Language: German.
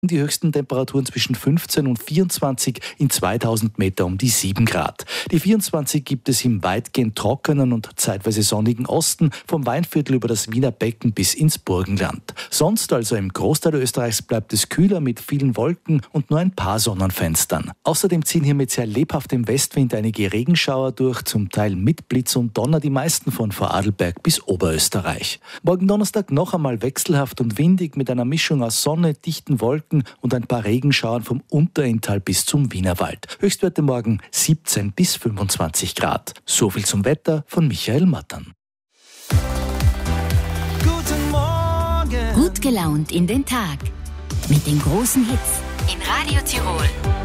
Die höchsten Temperaturen zwischen 15 und 24, in 2000 Meter um die 7 Grad. Die 24 gibt es im weitgehend trockenen und zeitweise sonnigen Osten, vom Weinviertel über das Wiener Becken bis ins Burgenland. Sonst, also im Großteil Österreichs, bleibt es kühler mit vielen Wolken und nur ein paar Sonnenfenstern. Außerdem ziehen hier mit sehr lebhaftem Westwind einige Regenschauer durch, zum Teil mit Blitz und Donner, die meisten von Vorarlberg bis Oberösterreich. Morgen Donnerstag noch einmal wechselhaft und windig mit einer Mischung aus Sonne, dichten Wolken und ein paar Regenschauern vom Unterinntal bis zum Wienerwald. Höchstwerte morgen 17 bis 25 Grad. So viel zum Wetter von Michael Mattern. Guten Morgen. Gut gelaunt in den Tag. Mit den großen Hits in Radio Tirol.